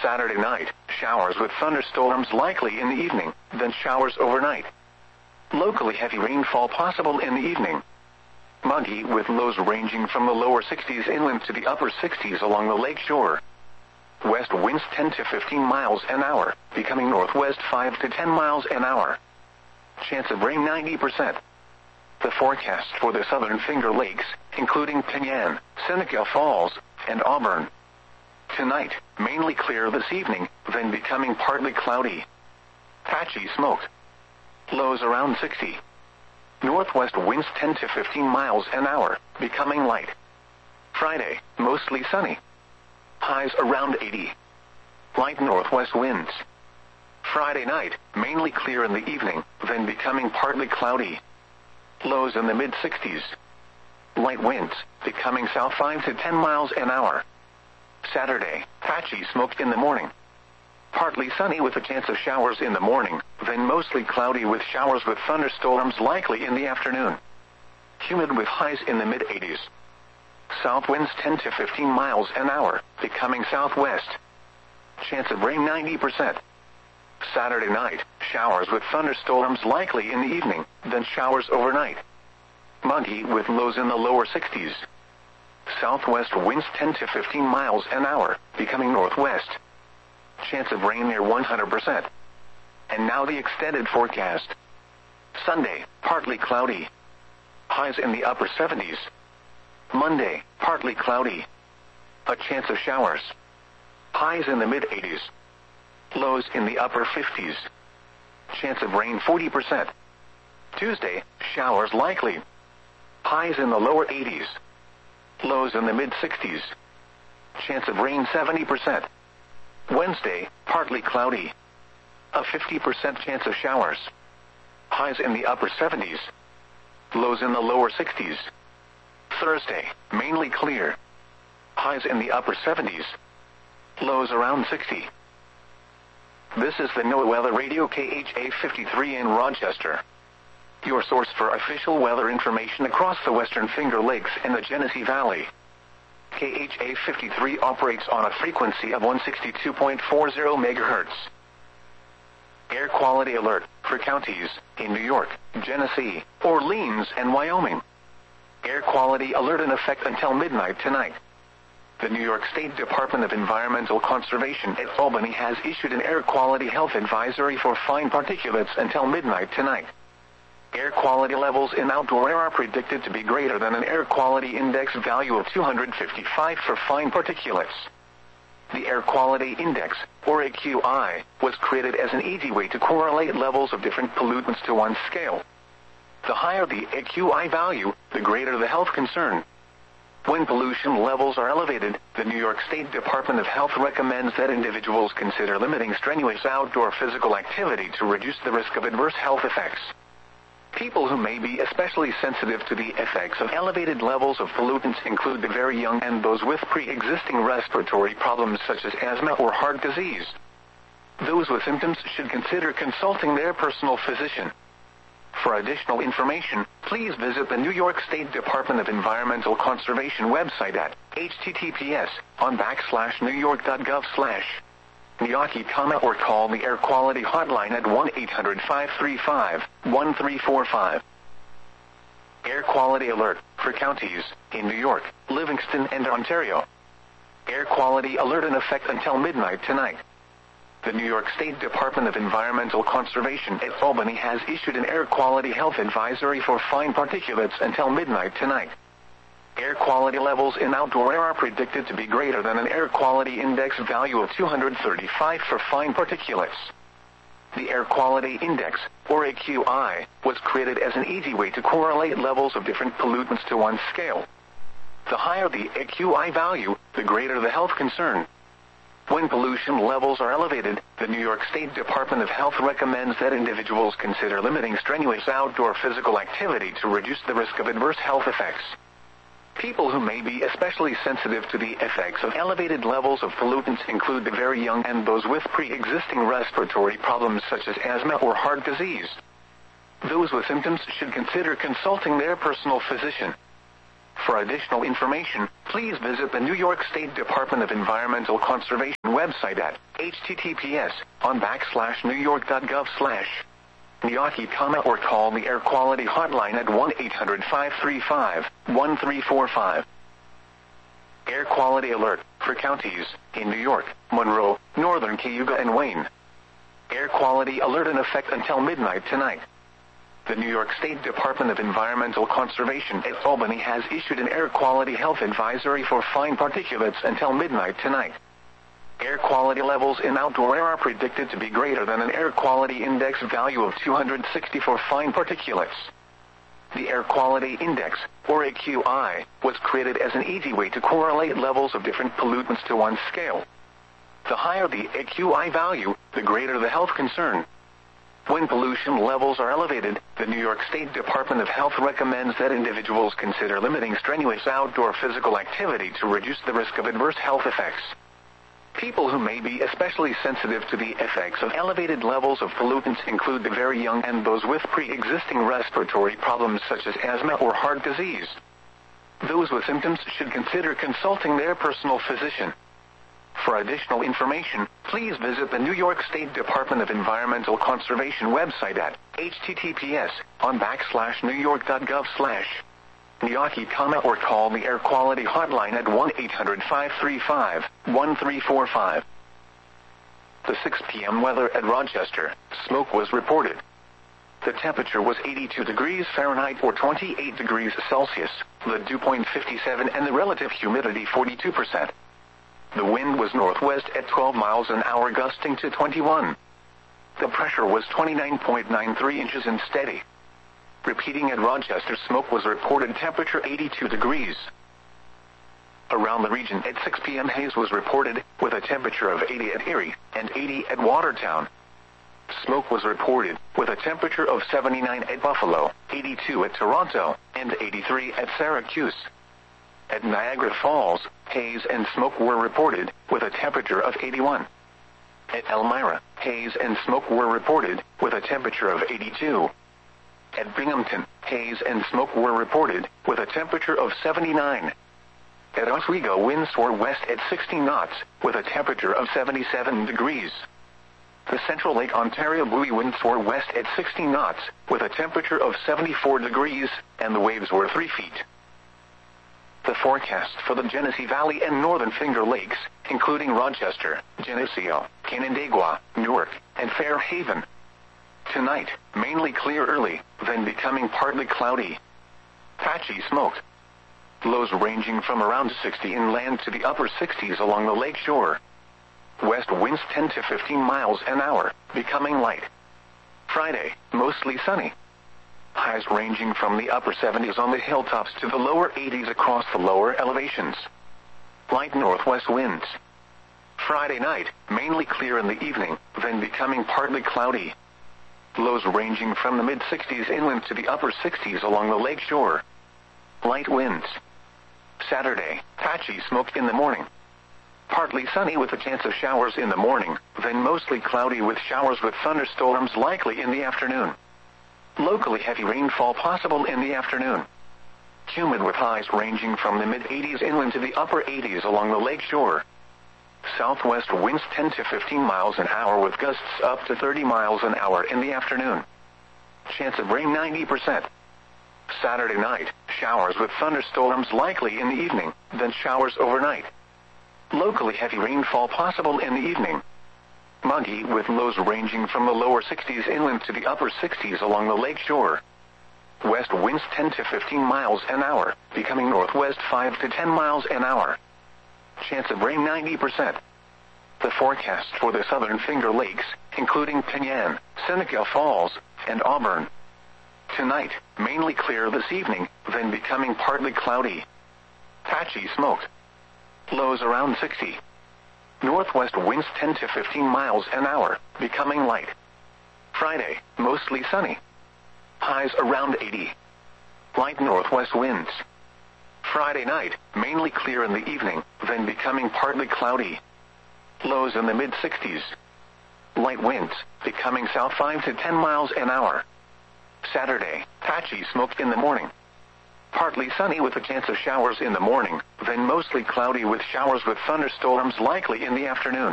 Saturday night, showers with thunderstorms likely in the evening, then showers overnight. Locally heavy rainfall possible in the evening. Muggy with lows ranging from the lower 60s inland to the upper 60s along the lake shore. West winds 10 to 15 miles an hour, becoming northwest 5 to 10 miles an hour. Chance of rain 90%. The forecast for the southern Finger Lakes, including Penyan, Seneca Falls, and Auburn. Tonight, mainly clear this evening, then becoming partly cloudy. Patchy smoke. Lows around 60. Northwest winds 10 to 15 miles an hour, becoming light. Friday, mostly sunny. Highs around 80. Light northwest winds. Friday night, mainly clear in the evening, then becoming partly cloudy. Lows in the mid-60s. Light winds, becoming south 5 to 10 miles an hour. Saturday, patchy smoke in the morning. Partly sunny with a chance of showers in the morning, then mostly cloudy with showers with thunderstorms likely in the afternoon. Humid with highs in the mid-80s. South winds 10 to 15 miles an hour, becoming southwest. Chance of rain 90%. Saturday night, showers with thunderstorms likely in the evening, then showers overnight. Muggy with lows in the lower 60s. Southwest winds 10 to 15 miles an hour, becoming northwest. Chance of rain near 100%. And now the extended forecast. Sunday, partly cloudy. Highs in the upper 70s. Monday, partly cloudy. A chance of showers. Highs in the mid-80s. Lows in the upper 50s. Chance of rain 40%. Tuesday, showers likely. Highs in the lower 80s. Lows in the mid-60s. Chance of rain 70%. Wednesday, partly cloudy. A 50% chance of showers. Highs in the upper 70s. Lows in the lower 60s. Thursday, mainly clear. Highs in the upper 70s. Lows around 60. This is the NOAA Weather Radio KHA 53 in Rochester. Your source for official weather information across the Western Finger Lakes and the Genesee Valley. KHA 53 operates on a frequency of 162.40 MHz. Air quality alert for counties in New York, Genesee, Orleans, and Wyoming. Air quality alert in effect until midnight tonight. The New York State Department of Environmental Conservation at Albany has issued an air quality health advisory for fine particulates until midnight tonight. Air quality levels in outdoor air are predicted to be greater than an air quality index value of 255 for fine particulates. The Air Quality Index, or AQI, was created as an easy way to correlate levels of different pollutants to one scale. The higher the AQI value, the greater the health concern. When pollution levels are elevated, the New York State Department of Health recommends that individuals consider limiting strenuous outdoor physical activity to reduce the risk of adverse health effects. People who may be especially sensitive to the effects of elevated levels of pollutants include the very young and those with pre-existing respiratory problems such as asthma or heart disease. Those with symptoms should consider consulting their personal physician. For additional information, please visit the New York State Department of Environmental Conservation website at https://newyork.gov/NYAKI, or call the Air Quality Hotline at 1-800-535-1345. Air quality alert for counties in New York, Livingston, and Ontario. Air quality alert in effect until midnight tonight. The New York State Department of Environmental Conservation at Albany has issued an air quality health advisory for fine particulates until midnight tonight. Air quality levels in outdoor air are predicted to be greater than an air quality index value of 235 for fine particulates. The Air Quality Index, or AQI, was created as an easy way to correlate levels of different pollutants to one scale. The higher the AQI value, the greater the health concern. When pollution levels are elevated, the New York State Department of Health recommends that individuals consider limiting strenuous outdoor physical activity to reduce the risk of adverse health effects. People who may be especially sensitive to the effects of elevated levels of pollutants include the very young and those with pre-existing respiratory problems such as asthma or heart disease. Those with symptoms should consider consulting their personal physician. For additional information, please visit the New York State Department of Environmental Conservation website at https://on/newyork.gov/NIACI, or call the Air Quality Hotline at 1-800-535-1345. Air Quality Alert for counties in New York, Monroe, Northern Cayuga, and Wayne. Air Quality Alert in effect until midnight tonight. The New York State Department of Environmental Conservation at Albany has issued an air quality health advisory for fine particulates until midnight tonight. Air quality levels in outdoor air are predicted to be greater than an air quality index value of 260 for fine particulates. The Air Quality Index, or AQI, was created as an easy way to correlate levels of different pollutants to one scale. The higher the AQI value, the greater the health concern. When pollution levels are elevated, the New York State Department of Health recommends that individuals consider limiting strenuous outdoor physical activity to reduce the risk of adverse health effects. People who may be especially sensitive to the effects of elevated levels of pollutants include the very young and those with pre-existing respiratory problems such as asthma or heart disease. Those with symptoms should consider consulting their personal physician. For additional information, please visit the New York State Department of Environmental Conservation website at https://on/newyork.gov/NIACI, or call the Air Quality Hotline at 1-800-535-1345. The 6 p.m. weather at Rochester, smoke was reported. The temperature was 82 degrees Fahrenheit or 28 degrees Celsius, the dew point 57 and the relative humidity 42%. The wind was northwest at 12 miles an hour, gusting to 21. The pressure was 29.93 inches and steady. Repeating at Rochester, smoke was reported, temperature 82 degrees. Around the region at 6 p.m. haze was reported, with a temperature of 80 at Erie and 80 at Watertown. Smoke was reported, with a temperature of 79 at Buffalo, 82 at Toronto, and 83 at Syracuse. At Niagara Falls, haze and smoke were reported, with a temperature of 81. At Elmira, haze and smoke were reported, with a temperature of 82. At Binghamton, haze and smoke were reported, with a temperature of 79. At Oswego, winds were west at 60 knots, with a temperature of 77 degrees. The Central Lake Ontario buoy winds were west at 60 knots, with a temperature of 74 degrees, and the waves were 3 feet. The forecast for the Genesee Valley and Northern Finger Lakes, including Rochester, Geneseo, Canandaigua, Newark, and Fairhaven. Tonight, mainly clear early, then becoming partly cloudy. Patchy smoke. Lows ranging from around 60 inland to the upper 60s along the lake shore. West winds 10 to 15 miles an hour, becoming light. Friday, mostly sunny. Highs ranging from the upper 70s on the hilltops to the lower 80s across the lower elevations. Light northwest winds. Friday night, mainly clear in the evening, then becoming partly cloudy. Lows ranging from the mid-60s inland to the upper 60s along the lake shore. Light winds. Saturday, patchy smoke in the morning. Partly sunny with a chance of showers in the morning, then mostly cloudy with showers with thunderstorms likely in the afternoon. Locally heavy rainfall possible in the afternoon. Humid with highs ranging from the mid-80s inland to the upper 80s along the lake shore. Southwest winds 10 to 15 miles an hour with gusts up to 30 miles an hour in the afternoon. Chance of rain 90%. Saturday night, showers with thunderstorms likely in the evening, then showers overnight. Locally heavy rainfall possible in the evening. Muggy with lows ranging from the lower 60s inland to the upper 60s along the lake shore. West winds 10 to 15 miles an hour, becoming northwest 5 to 10 miles an hour. Chance of rain 90%. The forecast for the Southern Finger Lakes, including Penyan, Seneca Falls, and Auburn. Tonight, mainly clear this evening, then becoming partly cloudy. Patchy smoke. Lows around 60. Northwest winds 10 to 15 miles an hour, becoming light. Friday, mostly sunny. Highs around 80. Light northwest winds. Friday night, mainly clear in the evening, then becoming partly cloudy. Lows in the mid-60s. Light winds, becoming south 5 to 10 miles an hour. Saturday, patchy smoke in the morning. Partly sunny with a chance of showers in the morning, then mostly cloudy with showers with thunderstorms likely in the afternoon.